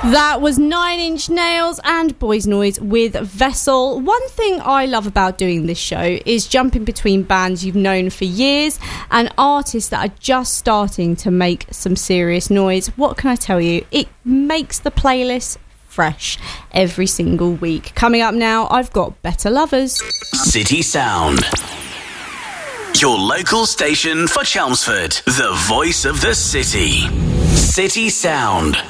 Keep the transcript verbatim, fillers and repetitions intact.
That was Nine Inch Nails and Boys Noise with Vessel. One thing I love about doing this show is jumping between bands you've known for years and artists that are just starting to make some serious noise. What can I tell you? It makes the playlist fresh every single week. Coming up now, I've got Better Lovers. City Sound. Your local station for Chelmsford. The voice of the city. City Sound.